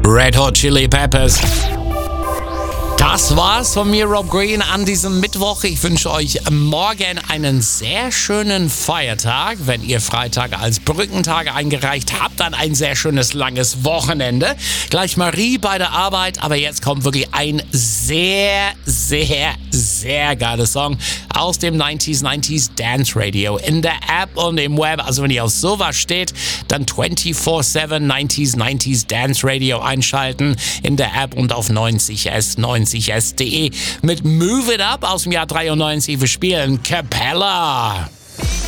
Red Hot Chili Peppers. Das war's von mir, Rob Green, an diesem Mittwoch. Ich wünsche euch morgen einen sehr schönen Feiertag. Wenn ihr Freitag als Brückentag eingereicht habt, dann ein sehr schönes, langes Wochenende. Gleich Marie bei der Arbeit, aber jetzt kommt wirklich ein sehr, sehr, sehr geiler Song aus dem 90s Dance Radio in der App und im Web. Also wenn ihr auf sowas steht, dann 24/7 90s Dance Radio einschalten in der App und auf 90s.de mit Move It Up aus dem Jahr 93. Wir spielen Capella.